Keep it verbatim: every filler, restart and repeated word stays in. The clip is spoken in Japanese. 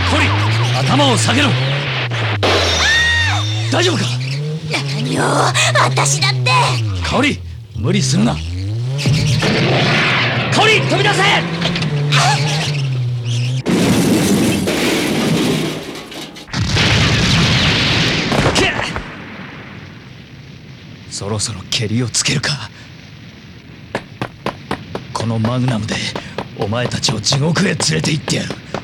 コリ、頭を下げろ。大丈夫か？ 何を、私だって。 香織、無理するな。香織、飛び出せ。そろそろケリをつけるか。このマグナムでお前たちを地獄へ連れて行ってやる。